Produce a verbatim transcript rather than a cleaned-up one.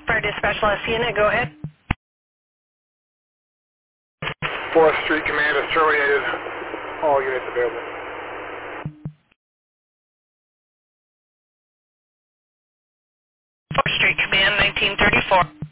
Fire Dispatch Last Unit, go ahead. fourth Street Command is terminated. All units available. fourth Street Command, nineteen thirty-four.